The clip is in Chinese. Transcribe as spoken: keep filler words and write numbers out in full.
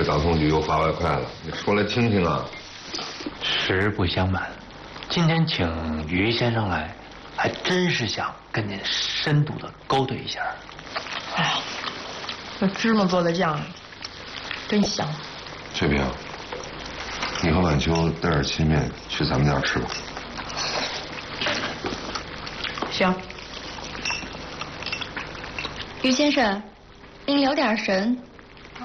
港通局又发外快了，你说来听听啊。 实不相瞒，今天请于先生来，还真是想跟您深度的勾兑一下。 哎，这芝麻做的酱真香。 翠萍，你和晚秋带点沏面去咱们家吃吧。 行。 于先生，您留点神，